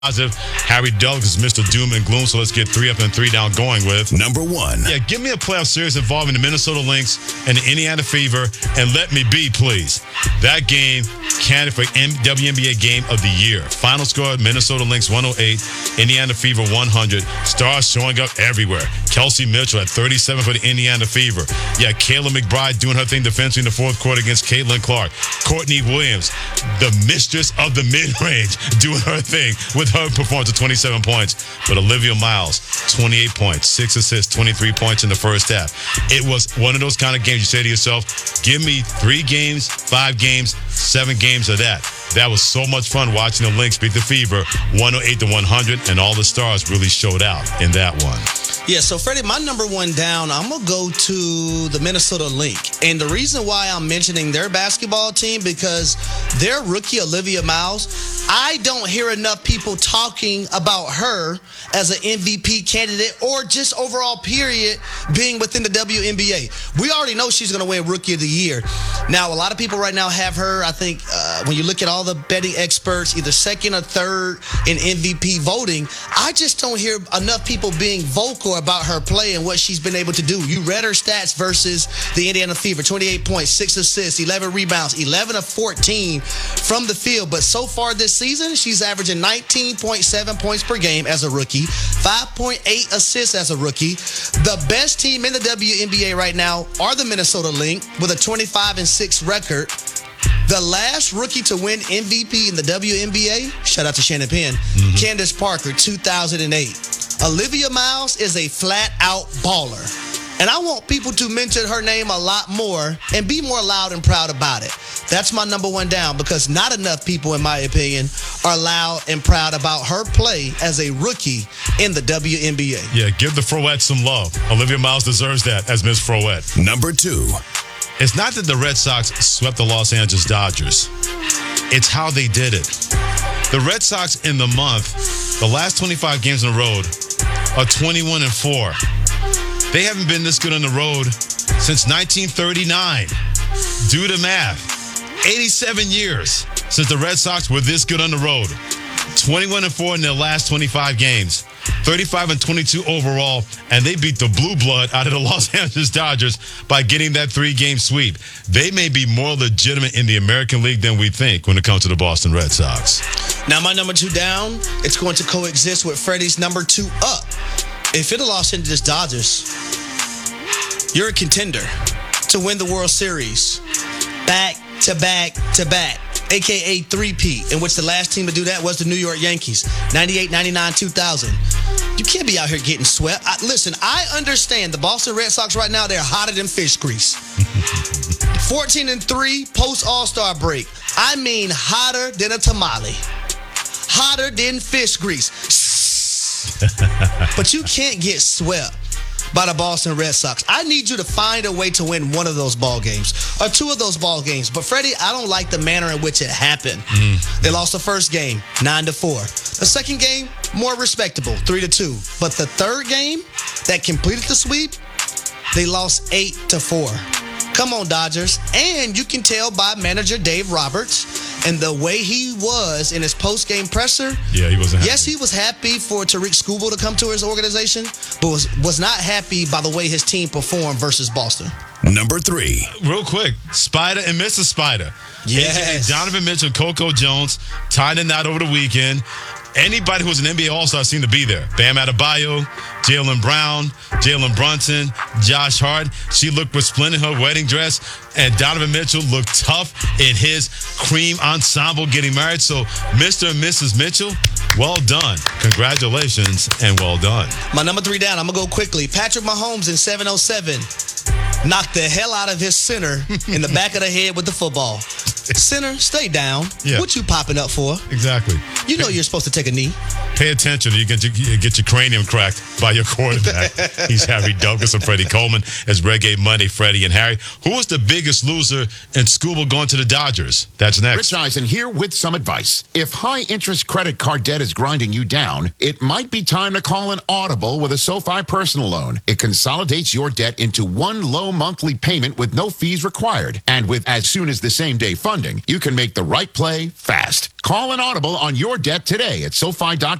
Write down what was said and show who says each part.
Speaker 1: positive. Harry Douglas is Mr. Doom and Gloom, so let's get 3 up and 3 down going with
Speaker 2: number 1.
Speaker 1: Yeah, give me a playoff series involving the Minnesota Lynx and the Indiana Fever, and let me be, please. That game candidate for WNBA Game of the Year. Final score, Minnesota Lynx 108, Indiana Fever 100. Stars showing up everywhere. Kelsey Mitchell at 37 for the Indiana Fever. Yeah, Kayla McBride doing her thing defensively in the fourth quarter against Caitlin Clark. Courtney Williams, the mistress of the mid-range, doing her thing with her performance of 27 points. But Olivia Miles, 28 points, 6 assists, 23 points in the first half. It was one of those kind of games you say to yourself, give me 3 games, 5 games, 7 games of that. That was so much fun watching the Lynx beat the Fever 108-100, and all the stars really showed out in that one.
Speaker 3: Yeah, so Freddie, my number 1 down, I'm going to go to the Minnesota Lynx. And the reason why I'm mentioning their basketball team, because their rookie, Olivia Miles, I don't hear enough people talking about her as an MVP candidate or just overall period being within the WNBA. We already know she's going to win Rookie of the Year. Now, a lot of people right now have her, I think, when you look at all the betting experts, either second or third in MVP voting. I just don't hear enough people being vocal about her play and what she's been able to do. You read her stats versus the Indiana Fever: 28 points, 6 assists, 11 rebounds, 11 of 14 from the field. But so far this season, she's averaging 19.7 points per game as a rookie, 5.8 assists as a rookie. The best team in the WNBA right now are the Minnesota Lynx with a 25-6 record. The last rookie to win MVP in the WNBA, shout out to Shannon Penn, Candace Parker, 2008. Olivia Miles is a flat-out baller. And I want people to mention her name a lot more and be more loud and proud about it. That's my number 1 down, because not enough people, in my opinion, are loud and proud about her play as a rookie in the WNBA.
Speaker 1: Yeah, give the Froette some love. Olivia Miles deserves that as Miss Froette.
Speaker 2: Number 2.
Speaker 1: It's not that the Red Sox swept the Los Angeles Dodgers. It's how they did it. The Red Sox in the month, the last 25 games on the road, are 21-4. They haven't been this good on the road since 1939. Do the math. 87 years since the Red Sox were this good on the road. 21-4 in their last 25 games. 35-22 overall, and they beat the blue blood out of the Los Angeles Dodgers by getting that 3-game sweep. They may be more legitimate in the American League than we think when it comes to the Boston Red Sox.
Speaker 3: Now, my number 2 down, it's going to coexist with Freddie's number 2 up. If you're the Los Angeles Dodgers, you're a contender to win the World Series back to back to back, a.k.a. 3-peat, in which the last team to do that was the New York Yankees, 98, 99, 2000. You can't be out here getting swept. Listen, I understand the Boston Red Sox right now, they're hotter than fish grease. 14-3 post-All-Star break. I mean hotter than a tamale. Hotter than fish grease. But you can't get swept by the Boston Red Sox. I need you to find a way to win one of those ball games or 2 of those ball games. But Freddie, I don't like the manner in which it happened. They lost the first game 9-4. The second game, more respectable, 3-2. But the third game that completed the sweep, they lost 8-4. Come on, Dodgers. And you can tell by manager Dave Roberts and the way he was in his post-game presser.
Speaker 1: Yeah, he wasn't happy.
Speaker 3: Yes, he was happy for Tariq Skubal to come to his organization, but was not happy by the way his team performed versus Boston.
Speaker 2: Number 3.
Speaker 1: Real quick, Spider and Mrs. Spider.
Speaker 3: Yes.
Speaker 1: Donovan Mitchell, Coco Jones, tied the knot over the weekend. Anybody who's an NBA All-Star seemed to be there. Bam Adebayo, Jaylen Brown, Jalen Brunson, Josh Hart. She looked resplendent in her wedding dress, and Donovan Mitchell looked tough in his cream ensemble getting married. So, Mr. and Mrs. Mitchell, well done. Congratulations, and well done.
Speaker 3: My number 3 down, I'm going to go quickly. Patrick Mahomes in 707 knocked the hell out of his center in the back of the head with the football. Center, stay down.
Speaker 1: Yeah.
Speaker 3: What you popping up for?
Speaker 1: Exactly.
Speaker 3: You know you're supposed to take a knee.
Speaker 1: Pay attention, or you get your cranium cracked by your quarterback. He's Harry Douglas and Freddie Coleman as Reggae Monday, Freddie and Harry. Who was the biggest loser in Scuba going to the Dodgers? That's next.
Speaker 4: Rich Eisen here with some advice. If high-interest credit card debt is grinding you down, it might be time to call an audible with a SoFi personal loan. It consolidates your debt into one low monthly payment with no fees required. And with as soon as the same day funding, funding, you can make the right play fast. Call an audible on your debt today at SoFi.com.